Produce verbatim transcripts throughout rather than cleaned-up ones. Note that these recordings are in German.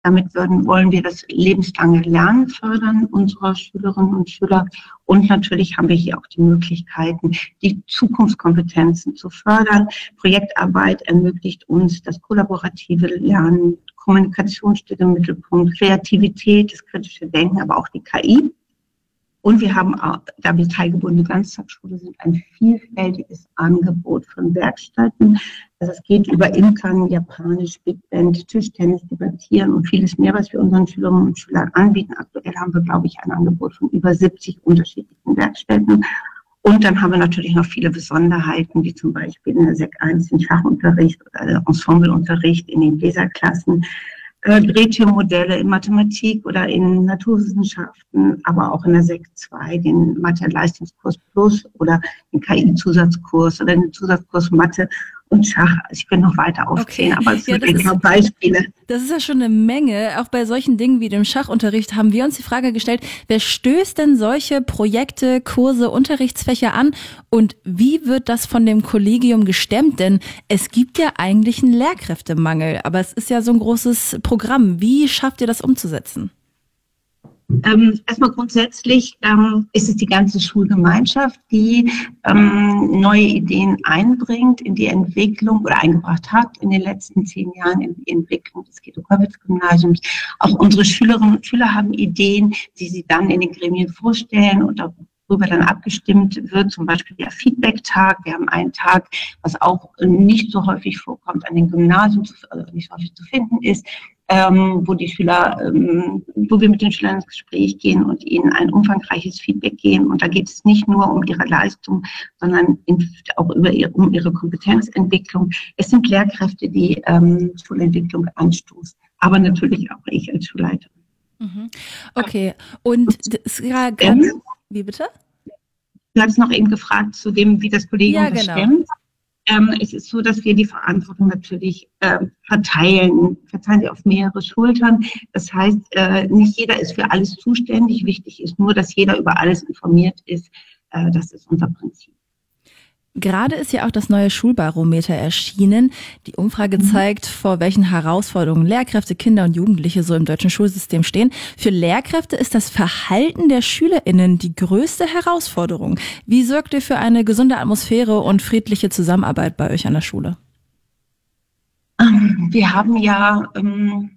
Damit würden, wollen wir das lebenslange Lernen fördern unserer Schülerinnen und Schüler. Und natürlich haben wir hier auch die Möglichkeiten, die Zukunftskompetenzen zu fördern. Projektarbeit ermöglicht uns das kollaborative Lernen, Kommunikation steht im Mittelpunkt, Kreativität, das kritische Denken, aber auch die K I. Und wir haben, auch, da wir teilgebundene Ganztagsschule sind, ein vielfältiges Angebot von Werkstätten. Also es geht über Imkern, Japanisch, Big Band, Tischtennis, Debattieren und vieles mehr, was wir unseren Schülerinnen und Schülern anbieten. Aktuell haben wir, glaube ich, ein Angebot von über siebzig unterschiedlichen Werkstätten. Und dann haben wir natürlich noch viele Besonderheiten, wie zum Beispiel in der Sek eins den Schachunterricht oder Ensembleunterricht in den Leserklassen. Gretchen-Modelle in Mathematik oder in Naturwissenschaften, aber auch in der Sek zwei, den Mathe-Leistungskurs Plus oder den K I-Zusatzkurs oder den Zusatzkurs Mathe und Schach. Also ich will noch weiter aufzählen, okay. aber es ja, sind ein paar Beispiele. Das ist ja schon eine Menge. Auch bei solchen Dingen wie dem Schachunterricht haben wir uns die Frage gestellt, wer stößt denn solche Projekte, Kurse, Unterrichtsfächer an und wie wird das von dem Kollegium gestemmt? Denn es gibt ja eigentlich einen Lehrkräftemangel, aber es ist ja so ein großes Programm. Wie schafft ihr das umzusetzen? Ähm, erstmal grundsätzlich ähm, ist es die ganze Schulgemeinschaft, die ähm, neue Ideen einbringt in die Entwicklung oder eingebracht hat in den letzten zehn Jahren in die Entwicklung des Guido-Körwitz-Gymnasiums. Auch unsere Schülerinnen und Schüler haben Ideen, die sie dann in den Gremien vorstellen und darüber dann abgestimmt wird, zum Beispiel der Feedback-Tag. Wir haben einen Tag, was auch nicht so häufig vorkommt, an den Gymnasien, also nicht so häufig zu finden ist, Ähm, wo die Schüler, ähm, wo wir mit den Schülern ins Gespräch gehen und ihnen ein umfangreiches Feedback geben. Und da geht es nicht nur um ihre Leistung, sondern in, auch über ihr, um ihre Kompetenzentwicklung. Es sind Lehrkräfte, die ähm, Schulentwicklung anstoßen, aber natürlich auch ich als Schulleiterin. Mhm. Okay, und das, ja, ähm, wie bitte? Du hattest noch eben gefragt zu dem, wie das Kollegium ja, das genau. stemmt. Ähm, es ist so, dass wir die Verantwortung natürlich äh, verteilen, verteilen sie auf mehrere Schultern. Das heißt, äh, nicht jeder ist für alles zuständig. Wichtig ist nur, dass jeder über alles informiert ist. Äh, das ist unser Prinzip. Gerade ist ja auch das neue Schulbarometer erschienen. Die Umfrage mhm. zeigt, vor welchen Herausforderungen Lehrkräfte, Kinder und Jugendliche so im deutschen Schulsystem stehen. Für Lehrkräfte ist das Verhalten der SchülerInnen die größte Herausforderung. Wie sorgt ihr für eine gesunde Atmosphäre und friedliche Zusammenarbeit bei euch an der Schule? Wir haben ja, ähm,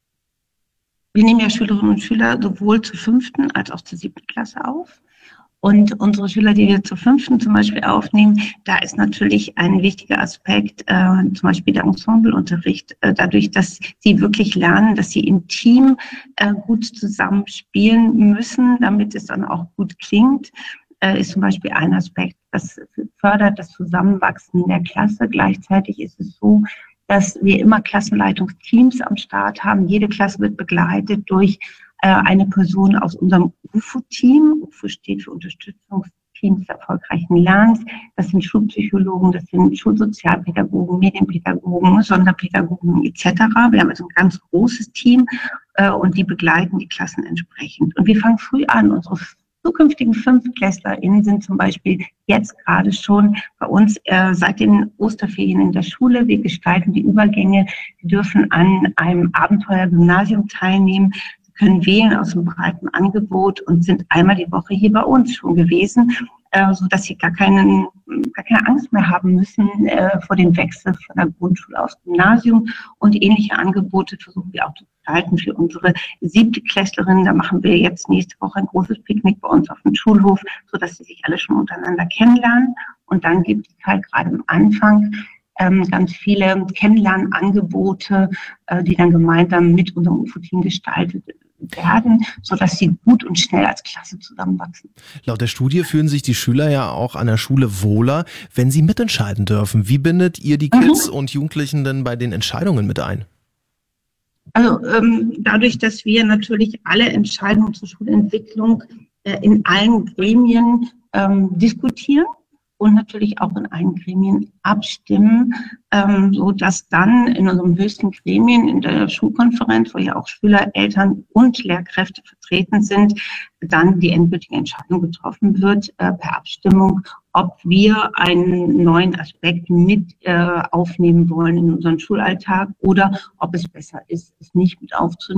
wir nehmen ja Schülerinnen und Schüler sowohl zur fünften als auch zur siebten Klasse auf. Und unsere Schüler, die wir zur fünften zum Beispiel aufnehmen, da ist natürlich ein wichtiger Aspekt, äh, zum Beispiel der Ensembleunterricht, äh, dadurch, dass sie wirklich lernen, dass sie im Team äh, gut zusammenspielen müssen, damit es dann auch gut klingt, äh, ist zum Beispiel ein Aspekt, das fördert das Zusammenwachsen der Klasse. Gleichzeitig ist es so, dass wir immer Klassenleitungsteams am Start haben. Jede Klasse wird begleitet durch eine Person aus unserem U F O-Team. U F O steht für Unterstützungsteams erfolgreichen Lernens. Das sind Schulpsychologen, das sind Schulsozialpädagogen, Medienpädagogen, Sonderpädagogen et cetera. Wir haben also ein ganz großes Team äh, und die begleiten die Klassen entsprechend. Und wir fangen früh an. Unsere zukünftigen FünftklässlerInnen sind zum Beispiel jetzt gerade schon bei uns äh, seit den Osterferien in der Schule. Wir gestalten die Übergänge. Sie dürfen an einem Abenteuer-Gymnasium teilnehmen, können wählen aus einem breiten Angebot und sind einmal die Woche hier bei uns schon gewesen, äh, so dass sie gar, keinen, gar keine Angst mehr haben müssen äh, vor dem Wechsel von der Grundschule aufs Gymnasium. Und ähnliche Angebote versuchen wir auch zu gestalten für unsere siebte Klässlerinnen. Da machen wir jetzt nächste Woche ein großes Picknick bei uns auf dem Schulhof, so dass sie sich alle schon untereinander kennenlernen. Und dann gibt es halt gerade am Anfang ähm, ganz viele Kennenlernangebote, äh, die dann gemeinsam mit unserem U F O-Team gestaltet werden, sodass sie gut und schnell als Klasse zusammenwachsen. Laut der Studie fühlen sich die Schüler ja auch an der Schule wohler, wenn sie mitentscheiden dürfen. Wie bindet ihr die Kids mhm. und Jugendlichen denn bei den Entscheidungen mit ein? Also ähm, dadurch, dass wir natürlich alle Entscheidungen zur Schulentwicklung äh, in allen Gremien ähm, diskutieren und natürlich auch in allen Gremien abstimmen, ähm, so dass dann in unserem höchsten Gremien, in der Schulkonferenz, wo ja auch Schüler, Eltern und Lehrkräfte vertreten sind, dann die endgültige Entscheidung getroffen wird äh, per Abstimmung ob wir einen neuen Aspekt mit äh, aufnehmen wollen in unseren Schulalltag oder ob es besser ist, es nicht mit aufzunehmen.